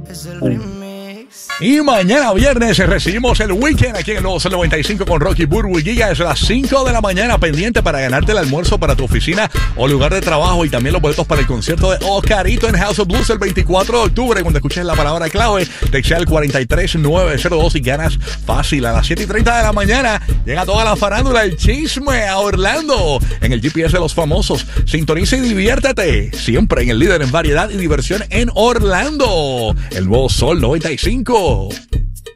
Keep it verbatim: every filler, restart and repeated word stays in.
Y mañana viernes recibimos el weekend aquí en el Nuevo Sol noventa y cinco con Rocky Burbu y Giga. Es a las cinco de la mañana, pendiente para ganarte el almuerzo para tu oficina o lugar de trabajo, y también los boletos para el concierto de Oscarito en House of Blues el veinticuatro de octubre. Cuando escuches la palabra clave, textea el cuatro tres nueve cero dos y ganas fácil. A las siete y treinta de la mañana llega toda la farándula, el chisme a Orlando en el G P S de los famosos. Sintoniza y diviértete siempre en el líder en variedad y diversión en Orlando, el Nuevo Sol noventa y cinco.